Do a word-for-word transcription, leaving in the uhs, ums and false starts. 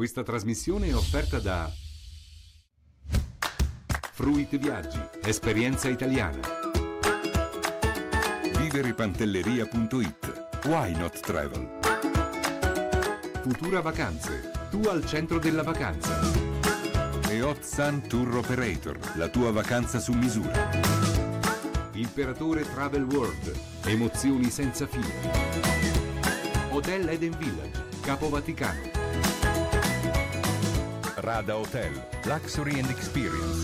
Questa trasmissione è offerta da Fruit Viaggi, esperienza italiana. Viverepantelleria punto it. Why not travel? Futura Vacanze, tu al centro della vacanza. E Hot Sun Tour Operator, la tua vacanza su misura. Imperatore Travel World, emozioni senza fine. Hotel Eden Village, Capo Vaticano. Rada Hotel, Luxury and Experience.